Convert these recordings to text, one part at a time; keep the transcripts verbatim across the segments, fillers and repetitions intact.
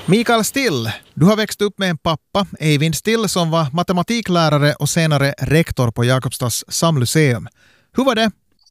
Mikael Still, du har växt upp med en pappa, Eivind Still, som var matematiklärare och senare rektor på Jakobstads samluseum. Hur var det?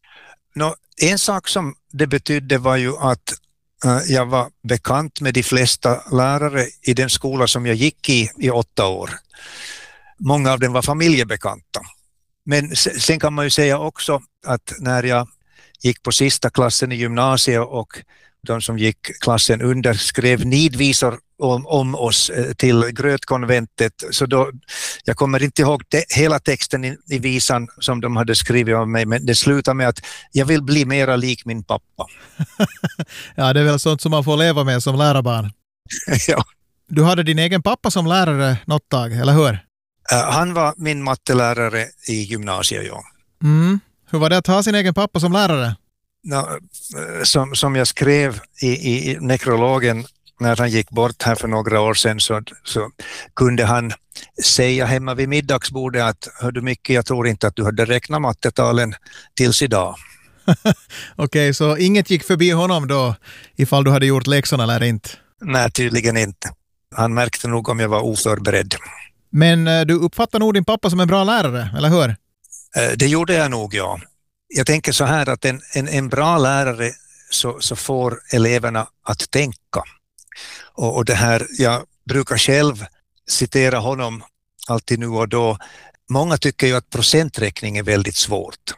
Nå, en sak som det betydde var ju att uh, jag var bekant med de flesta lärare i den skola som jag gick i i åtta år. Många av dem var familjebekanta. Men sen kan man ju säga också att när jag gick på sista klassen i gymnasiet och de som gick klassen under skrev nidvisor om, om oss till Grötkonventet, så då, jag kommer inte ihåg te, hela texten i, i visan som de hade skrivit om mig, men det slutade med att jag vill bli mera lik min pappa. Ja, det är väl sånt som man får leva med som lärarbarn. Ja. Du hade din egen pappa som lärare något tag, eller hur? Uh, han var min mattelärare i gymnasiet, ja. Mm. Hur var det att ha sin egen pappa som lärare? No, som, som jag skrev i, i nekrologen när han gick bort här för några år sedan, så, så kunde han säga hemma vid middagsbordet att hör du mycket, jag tror inte att du hade räknat mattetalen tills idag. Okej, okay, så inget gick förbi honom då ifall du hade gjort läxorna eller inte? Nej, tydligen inte. Han märkte nog om jag var oförberedd. Men du uppfattar nog din pappa som en bra lärare, eller hur? Det gjorde jag nog, ja. Jag tänker så här att en, en, en bra lärare så, så får eleverna att tänka. Och, och det här, jag brukar själv citera honom alltid nu och då. Många tycker ju att procenträkning är väldigt svårt.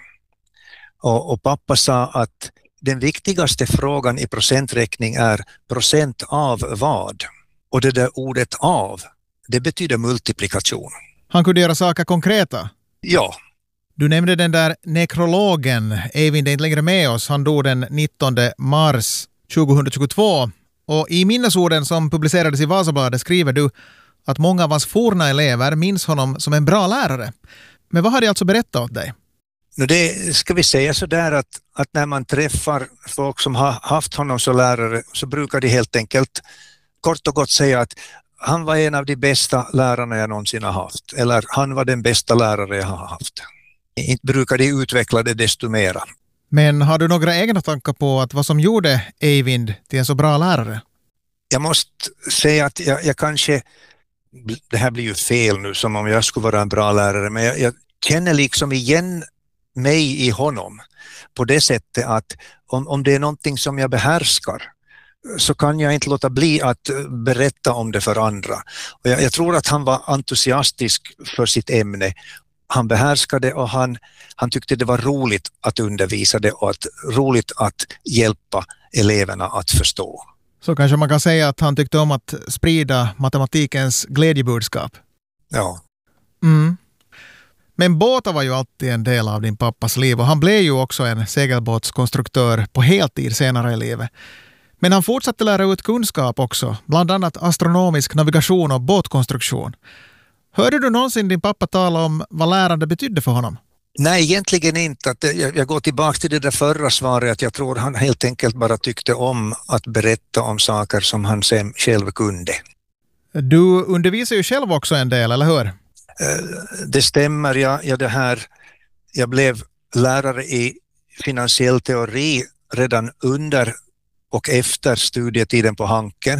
Och, och pappa sa att den viktigaste frågan i procenträkning är procent av vad? Och det där ordet av, det betyder multiplikation. Han kunde göra saker konkreta? Ja. Du nämnde den där nekrologen. Eivind är inte längre med oss. Han dog den nittonde mars tjugohundratjugotvå. Och i minnesorden som publicerades i Vasabladet skriver du att många av hans forna elever minns honom som en bra lärare. Men vad har de alltså berättat åt dig? Det ska vi säga så där att, att när man träffar folk som har haft honom som lärare, så brukar de helt enkelt kort och gott säga att han var en av de bästa lärarna jag någonsin har haft. Eller han var den bästa lärare jag har haft. Inte brukar de utveckla det desto mera. Men har du några egna tankar på att vad som gjorde Eivind till en så bra lärare? Jag måste säga att jag, jag kanske, det här blir ju fel nu som om jag skulle vara en bra lärare, men jag, jag känner liksom igen mig i honom på det sättet att om, om det är någonting som jag behärskar, så kan jag inte låta bli att berätta om det för andra. Och jag, jag tror att han var entusiastisk för sitt ämne. Han behärskade och han, han tyckte det var roligt att undervisa det och att, roligt att hjälpa eleverna att förstå. Så kanske man kan säga att han tyckte om att sprida matematikens glädjebudskap. Ja. Mm. Men båtar var ju alltid en del av din pappas liv och han blev ju också en segelbåtskonstruktör på heltid senare i livet. Men han fortsatte lära ut kunskap också, bland annat astronomisk navigation och båtkonstruktion. Hörde du någonsin din pappa tala om vad lärande betydde för honom? Nej, egentligen inte. Att jag, jag går tillbaka till det där förra svaret att jag tror han helt enkelt bara tyckte om att berätta om saker som han sen själv kunde. Du undervisar ju själv också en del, eller hur? Det stämmer. Jag, jag, det här, jag blev lärare i finansiell teori redan under och efter studietiden på Hanken.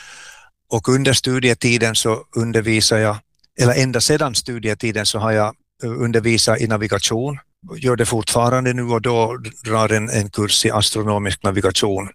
Och under studietiden så undervisar jag, eller ända sedan studietiden så har jag undervisat i navigation. Gör det fortfarande nu och då, drar en, en kurs i astronomisk navigation.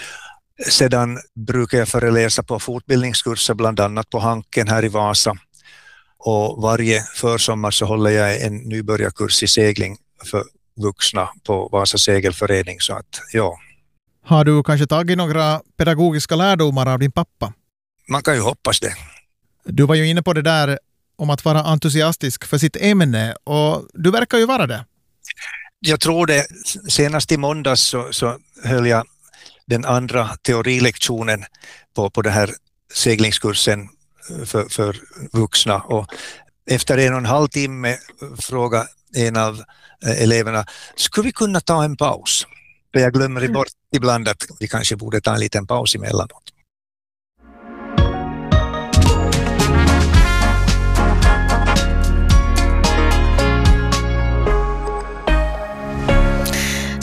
Sedan brukar jag föreläsa på fortbildningskurser, bland annat på Hanken här i Vasa. Och varje försommar så håller jag en nybörjarkurs i segling för vuxna på Vasa segelförening. Så att, ja. Har du kanske tagit några pedagogiska lärdomar av din pappa? Man kan ju hoppas det. Du var ju inne på det där om att vara entusiastisk för sitt ämne och du verkar ju vara det. Jag tror det. Senast i måndags så, så höll jag den andra teorilektionen på, på den här seglingskursen för, för vuxna. Och efter en och en halv timme frågade en av eleverna, skulle vi kunna ta en paus? För jag glömmer bort ibland att vi kanske borde ta en liten paus emellanåt.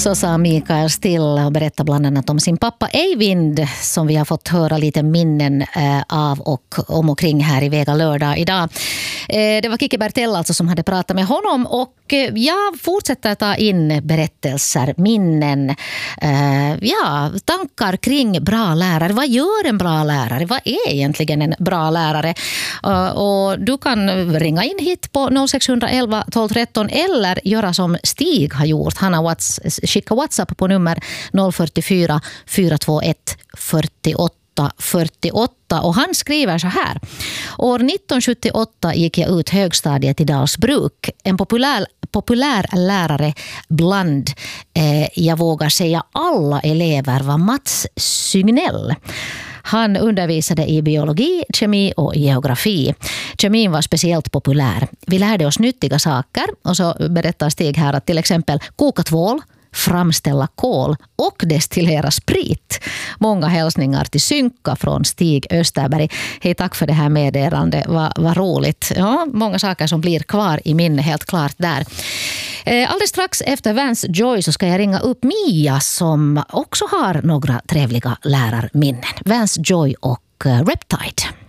Så sa Mikael Still och berättade bland annat om sin pappa Eivind som vi har fått höra lite minnen av och om och kring här i Vega lördag idag. Det var Kike Bertell alltså som hade pratat med honom och jag fortsätter ta in berättelser, minnen, ja, tankar kring bra lärare. Vad gör en bra lärare? Vad är egentligen en bra lärare? Och du kan ringa in hit på noll sex ett ett tolv tretton eller göra som Stig har gjort. Han har whats- skickat WhatsApp på nummer noll fyra fyra fyra två ett fyrtioåtta fyrtioåtta och han skriver så här: år nittonhundrasjuttioåtta gick jag ut högstadiet i Dalsbruk. En populär, populär lärare bland, eh, jag vågar säga alla elever, var Mats Sygnell. Han undervisade i biologi, kemi och geografi. Kemin var speciellt populär. Vi lärde oss nyttiga saker och så berättar Stig här att till exempel koka tvål, framställa kol och destillera sprit. Många hälsningar till Synka från Stig Österberg. Hej, tack för det här meddelandet. Vad, vad roligt. Ja, många saker som blir kvar i minne helt klart där. Alldeles strax efter Vance Joy så ska jag ringa upp Mia som också har några trevliga lärarminnen. Vance Joy och Reptide.